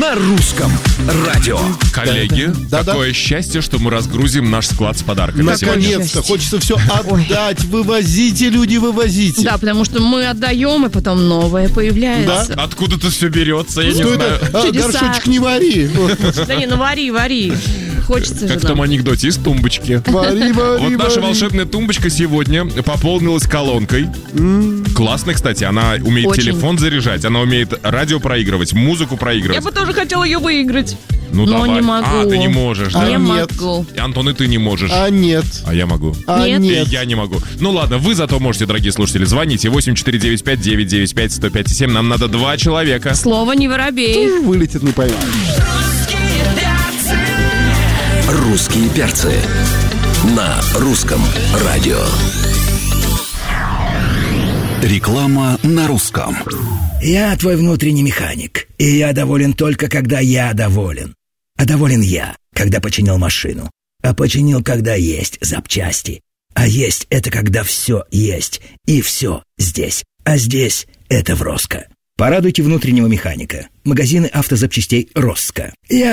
на русском радио. Коллеги, такое счастье, что мы разгрузим наш склад с подарками. Наконец-то, хочется все отдать. Вывозите, люди, вывозите. Да, потому что мы отдаем, и потом новое появляется. Да? Откуда-то все берется, я не Что знаю. это? Горшочек не вари. Да не, ну вари. Хочется же Как в том нам. анекдоте из тумбочки. Вари. Вот наша волшебная тумбочка сегодня пополнилась колонкой. Классно, кстати, она умеет Очень. телефон заряжать, она умеет радио проигрывать, музыку Я проигрывать. бы тоже хотела ее выиграть. Ну но давай. не могу. Ты не можешь, да? Не нет. могу. И, Антон, и ты не можешь. Нет. А я могу. Нет. И я не могу. Ну ладно, вы зато можете, дорогие слушатели, звоните 8495-995-105-7. Нам надо 2 человека. Слово не воробей. Вылетит, не пойму. Русские перцы на русском радио. Реклама на русском. Я твой внутренний механик, и я доволен только, когда я доволен. А доволен я, когда починил машину. А починил, когда есть запчасти. А есть — это когда все есть, и все здесь. А здесь — это в Роско. Порадуйте внутреннего механика. Магазины автозапчастей Роско. Я